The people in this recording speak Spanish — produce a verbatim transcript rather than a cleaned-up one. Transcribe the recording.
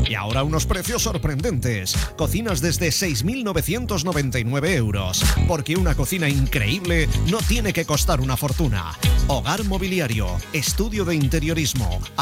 Y ahora unos precios sorprendentes. Cocinas desde seis mil novecientos noventa y nueve euros. Porque una cocina increíble no tiene que costar una fortuna. Hogar Mobiliario, estudio de interiorismo.